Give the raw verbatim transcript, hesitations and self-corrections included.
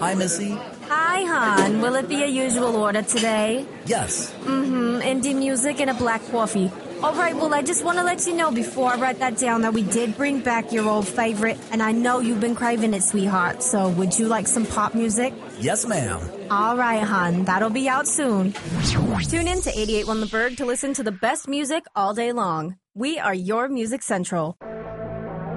Hi, Missy. Hi, hon. Will it be a usual order today? Yes. Mm-hmm. Indie music and a black coffee. All right, well, I just want to let you know before I write that down that we did bring back your old favorite, and I know you've been craving it, sweetheart. So would you like some pop music? Yes, ma'am. All right, hon. That'll be out soon. Tune in to eighty-eight point one The Berg to listen to the best music all day long. We are your Music Central.